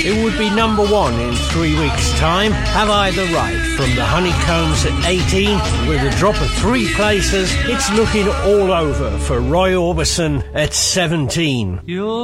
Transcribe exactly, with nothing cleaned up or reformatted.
it would be number one in three weeks' time. Have I the Right from the Honeycombs at eighteen. With a drop of three places, it's looking all over for Roy Orbison at seventeen. You're